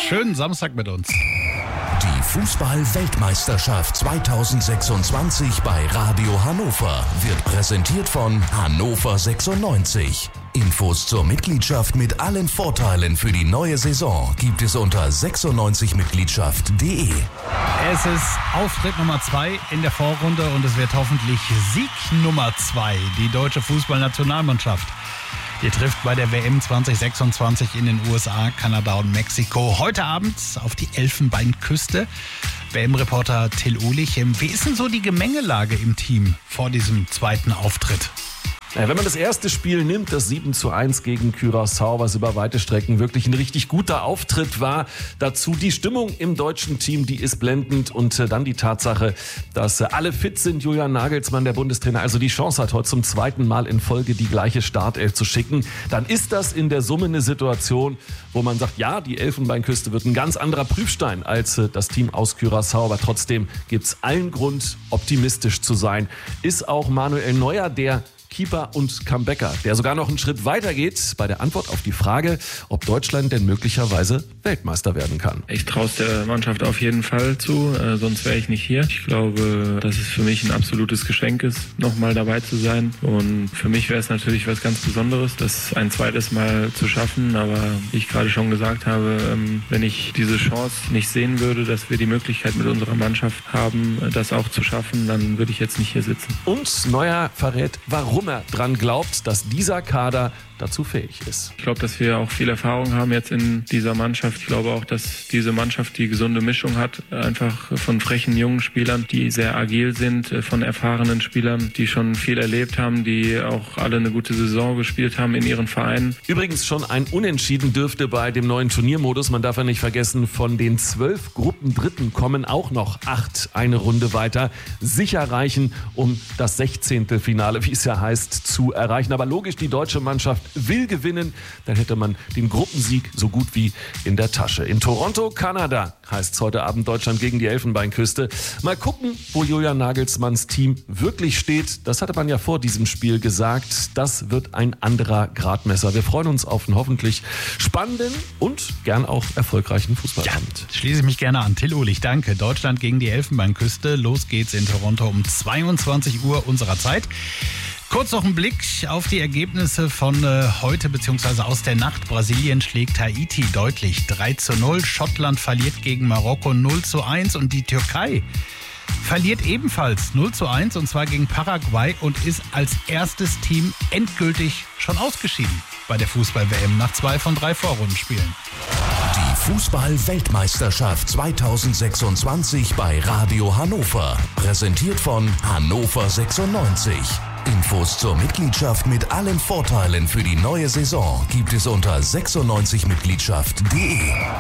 Schönen Samstag mit uns. Die Fußball-Weltmeisterschaft 2026 bei Radio Hannover wird präsentiert von Hannover 96. Infos zur Mitgliedschaft mit allen Vorteilen für die neue Saison gibt es unter 96mitgliedschaft.de. Es ist Auftritt Nummer 2 in der Vorrunde und es wird hoffentlich Sieg Nummer 2. Die deutsche Fußballnationalmannschaft. Die trifft bei der WM 2026 in den USA, Kanada und Mexiko. Heute Abend auf die Elfenbeinküste. WM-Reporter Till Uhlich. Wie ist denn so die Gemengelage im Team vor diesem zweiten Auftritt? Wenn man das erste Spiel nimmt, das 7:1 gegen Curaçao, was über weite Strecken wirklich ein richtig guter Auftritt war. Dazu die Stimmung im deutschen Team, die ist blendend. Und dann die Tatsache, dass alle fit sind. Julian Nagelsmann, der Bundestrainer, also die Chance hat, heute zum zweiten Mal in Folge die gleiche Startelf zu schicken. Dann ist das in der Summe eine Situation, wo man sagt, ja, die Elfenbeinküste wird ein ganz anderer Prüfstein als das Team aus Curaçao. Aber trotzdem gibt es allen Grund, optimistisch zu sein. Ist auch Manuel Neuer, der Keeper und Comebacker, der sogar noch einen Schritt weiter geht bei der Antwort auf die Frage, ob Deutschland denn möglicherweise Weltmeister werden kann. Ich traue es der Mannschaft auf jeden Fall zu, sonst wäre ich nicht hier. Ich glaube, dass es für mich ein absolutes Geschenk ist, nochmal dabei zu sein. Und für mich wäre es natürlich was ganz Besonderes, das ein zweites Mal zu schaffen. Aber wie ich gerade schon gesagt habe, wenn ich diese Chance nicht sehen würde, dass wir die Möglichkeit mit unserer Mannschaft haben, das auch zu schaffen, dann würde ich jetzt nicht hier sitzen. Und Neuer verrät, warum er dran glaubt, dass dieser Kader dazu fähig ist. Ich glaube, dass wir auch viel Erfahrung haben jetzt in dieser Mannschaft. Ich glaube auch, dass diese Mannschaft die gesunde Mischung hat, einfach von frechen jungen Spielern, die sehr agil sind, von erfahrenen Spielern, die schon viel erlebt haben, die auch alle eine gute Saison gespielt haben in ihren Vereinen. Übrigens schon ein Unentschieden dürfte bei dem neuen Turniermodus, man darf ja nicht vergessen, von den 12 Gruppendritten kommen auch noch 8 eine Runde weiter, sicher reichen, um das 16. Finale, wie es ja heißt, zu erreichen. Aber logisch, die deutsche Mannschaft will gewinnen, dann hätte man den Gruppensieg so gut wie in der Tasche. In Toronto, Kanada heißt es heute Abend Deutschland gegen die Elfenbeinküste. Mal gucken, wo Julian Nagelsmanns Team wirklich steht. Das hatte man ja vor diesem Spiel gesagt. Das wird ein anderer Gradmesser. Wir freuen uns auf einen hoffentlich spannenden und gern auch erfolgreichen Fußballabend. Ja, schließe ich mich gerne an. Till Uhlich, danke. Deutschland gegen die Elfenbeinküste. Los geht's in Toronto um 22 Uhr unserer Zeit. Kurz noch ein Blick auf die Ergebnisse von heute bzw. aus der Nacht. Brasilien schlägt Haiti deutlich 3:0. Schottland verliert gegen Marokko 0:1 und die Türkei verliert ebenfalls 0:1 und zwar gegen Paraguay und ist als erstes Team endgültig schon ausgeschieden bei der Fußball-WM nach 2 von 3 Vorrundenspielen. Die Fußball-Weltmeisterschaft 2026 bei Radio Hannover. Präsentiert von Hannover 96. Infos zur Mitgliedschaft mit allen Vorteilen für die neue Saison gibt es unter 96mitgliedschaft.de.